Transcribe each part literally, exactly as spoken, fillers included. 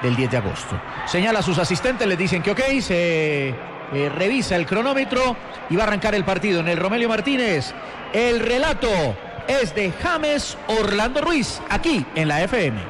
del diez de agosto. Señala a sus asistentes, les dicen que ok, se eh, revisa el cronómetro y va a arrancar el partido en el Romelio Martínez. El relato es de James Orlando Ruiz, aquí en la F M.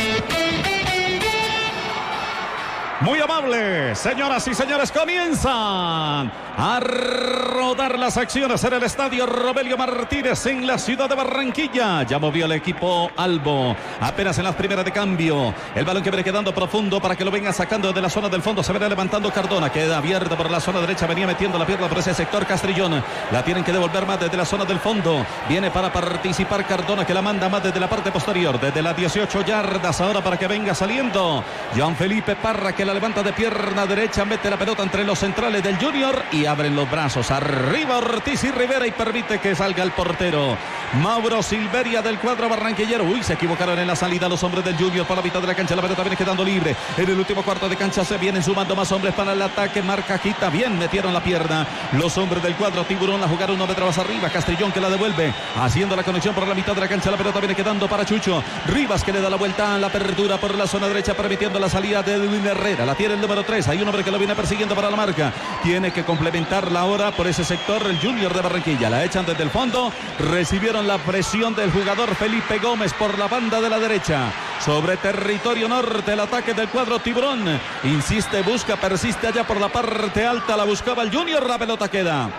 Muy amable, señoras y señores, comienzan a rodar las acciones en el estadio Romelio Martínez en la ciudad de Barranquilla. Ya movió el equipo Albo, apenas en las primeras de cambio. El balón que viene quedando profundo para que lo venga sacando de la zona del fondo. Se viene levantando Cardona, queda abierta por la zona derecha. Venía metiendo la pierna por ese sector Castrillón. La tienen que devolver más desde la zona del fondo. Viene para participar Cardona, que la manda más desde la parte posterior, desde las dieciocho yardas. Ahora para que venga saliendo Jean Felipe Parra, que la levanta de pierna derecha, mete la pelota entre los centrales del Junior y abren los brazos arriba Ortiz y Rivera y permite que salga el portero Mauro Silveria del cuadro barranquillero. Uy, se equivocaron en la salida los hombres del Junior por la mitad de la cancha. La pelota viene quedando libre en el último cuarto de cancha. Se vienen sumando más hombres para el ataque. Marca Quita, bien metieron la pierna los hombres del cuadro Tiburón. La jugaron uno metro más arriba. Castrillón que la devuelve haciendo la conexión por la mitad de la cancha. La pelota viene quedando para Chucho Rivas, que le da la vuelta a la apertura por la zona derecha, permitiendo la salida de Edwin Herrera. La tiene el número tres. Hay un hombre que lo viene persiguiendo para la marca. Tiene que complementarla ahora por ese sector el Junior de Barranquilla. La echan desde el fondo. Recibieron la presión del jugador Felipe Gómez por la banda de la derecha. Sobre territorio norte, el ataque del cuadro Tiburón. Insiste, busca, persiste allá por la parte alta. La buscaba el Junior. La pelota queda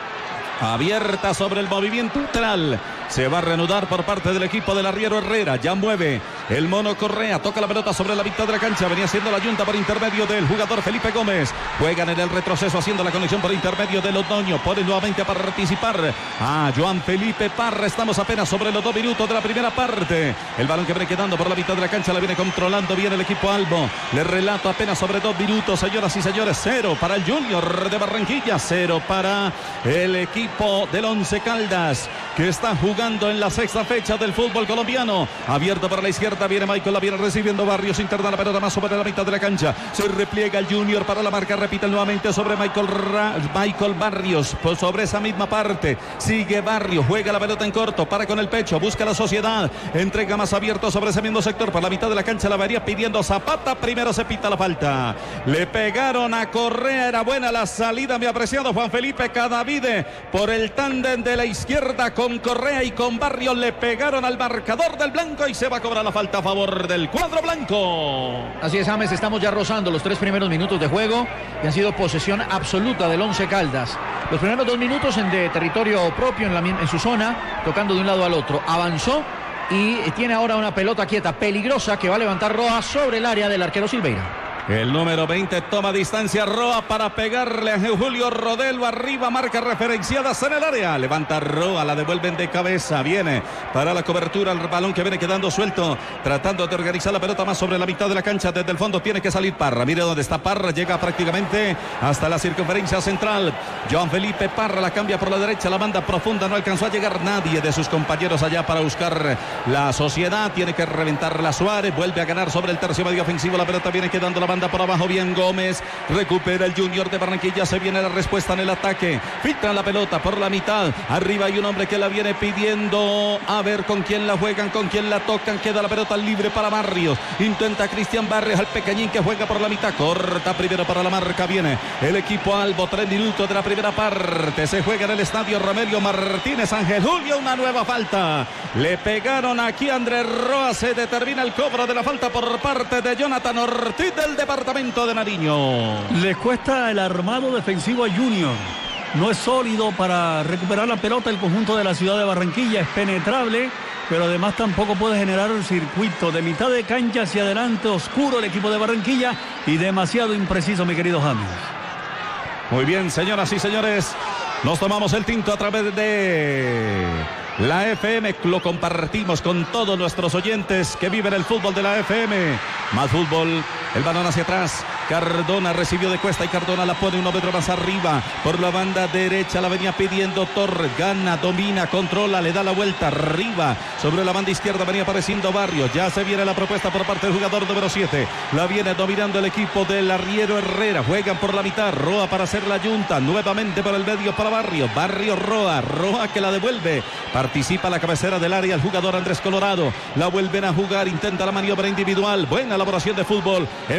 abierta sobre el movimiento lateral. Se va a reanudar por parte del equipo del arriero Herrera. Ya mueve el mono Correa. Toca la pelota sobre la mitad de la cancha. Venía haciendo la yunta por intermedio del jugador Felipe Gómez. Juegan en el retroceso haciendo la conexión por intermedio del otoño. Pone nuevamente a participar a Joan Felipe Parra. Estamos apenas sobre los dos minutos de la primera parte. El balón que viene quedando por la mitad de la cancha la viene controlando bien el equipo Albo. Le relato apenas sobre dos minutos, señoras y señores. Cero para el Junior de Barranquilla. Cero para el equipo del Once Caldas, que está jugando en la sexta fecha del fútbol colombiano. Abierto para la izquierda, viene Michael, la viene recibiendo Barrios, interna la pelota más sobre la mitad de la cancha. Se repliega el Junior para la marca, repite nuevamente sobre Michael, Ra Michael Barrios, pues sobre esa misma parte. Sigue Barrios, juega la pelota en corto, para con el pecho, busca la Sociedad, entrega más abierto sobre ese mismo sector, para la mitad de la cancha la varía pidiendo Zapata, primero se pita la falta. Le pegaron a Correa, era buena la salida, mi apreciado Juan Felipe Cadavide, por el tándem de la izquierda con Correa y con Barrios. Le pegaron al marcador del blanco y se va a cobrar la falta a favor del cuadro blanco. Así es, James, estamos ya rozando los tres primeros minutos de juego y han sido posesión absoluta del Once Caldas. Los primeros dos minutos en de territorio propio en, la, en su zona, tocando de un lado al otro. Avanzó y tiene ahora una pelota quieta peligrosa que va a levantar Roa sobre el área del arquero Silveira. El número veinte toma distancia Roa para pegarle a Julio Rodelo. Arriba, marca referenciadas en el área. Levanta Roa, la devuelven de cabeza. Viene para la cobertura el balón que viene quedando suelto. Tratando de organizar la pelota más sobre la mitad de la cancha. Desde el fondo tiene que salir Parra. Mire dónde está Parra. Llega prácticamente hasta la circunferencia central. Joan Felipe Parra la cambia por la derecha. La banda profunda. No alcanzó a llegar nadie de sus compañeros allá para buscar la Sociedad. Tiene que reventarla Suárez. Vuelve a ganar sobre el tercio medio ofensivo. La pelota viene quedando la banda por abajo, bien Gómez, recupera el Junior de Barranquilla, se viene la respuesta en el ataque, filtra la pelota por la mitad, arriba hay un hombre que la viene pidiendo, a ver con quién la juegan, con quién la tocan, queda la pelota libre para Barrios, intenta Cristian Barrios, al pequeñín que juega por la mitad, corta primero para la marca, viene el equipo Albo, tres minutos de la primera parte, se juega en el estadio Romelio Martínez, Ángel Julio, una nueva falta, le pegaron aquí a Andrés Roa, se determina el cobro de la falta por parte de Jonathan Ortiz del departamento de Nariño. Le cuesta el armado defensivo a Junior. No es sólido para recuperar la pelota. El conjunto de la ciudad de Barranquilla es penetrable, pero además tampoco puede generar un circuito de mitad de cancha hacia adelante, oscuro el equipo de Barranquilla y demasiado impreciso, mi querido James. Muy bien, señoras y señores, nos tomamos el tinto a través de la F M, lo compartimos con todos nuestros oyentes que viven el fútbol de la F M. Más fútbol, el balón hacia atrás, Cardona recibió de cuesta y Cardona la pone uno metro más arriba, por la banda derecha la venía pidiendo Torres, gana, domina, controla, le da la vuelta arriba, sobre la banda izquierda venía apareciendo Barrios, ya se viene la propuesta por parte del jugador número siete, la viene dominando el equipo del arriero Herrera, juegan por la mitad, Roa para hacer la yunta, nuevamente por el medio para Barrios, Barrios Roa, Roa que la devuelve, participa la cabecera del área el jugador Andrés Colorado, la vuelven a jugar, intenta la maniobra individual, buena elaboración de fútbol.